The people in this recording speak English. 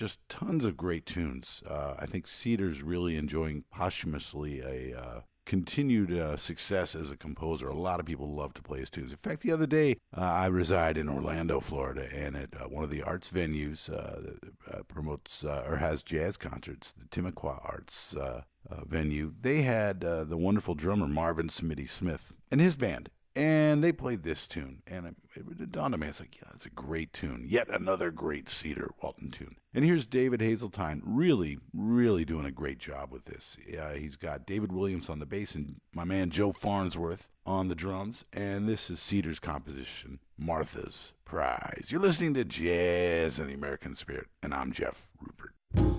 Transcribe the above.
Just tons of great tunes. I think Cedar's really enjoying posthumously a continued success as a composer. A lot of people love to play his tunes. In fact, the other day, I reside in Orlando, Florida, and at one of the arts venues that promotes or has jazz concerts, the Timucua Arts venue, they had the wonderful drummer Marvin Smitty Smith and his band. And they played this tune, and it dawned on me. It's like, yeah, that's a great tune. Yet another great Cedar Walton tune. And here's David Hazeltine really, really doing a great job with this. He's got David Williams on the bass and my man Joe Farnsworth on the drums. And this is Cedar's composition, Martha's Prize. You're listening to Jazz and the American Spirit, and I'm Jeff Ruby.